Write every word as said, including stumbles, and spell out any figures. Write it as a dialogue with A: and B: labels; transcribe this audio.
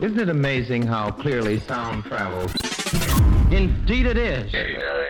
A: Isn't it amazing how clearly sound travels? Indeed it is.